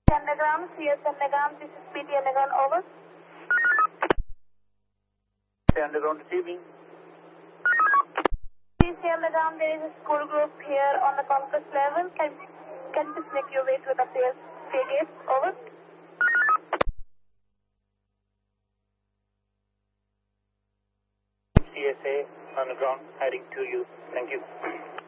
Underground, CS Underground, this is PT Underground, over. Underground receiving. PC Underground, there is a school group here on the campus level. Can you just make your way to the field gate, over. CSA Underground heading to you. Thank you.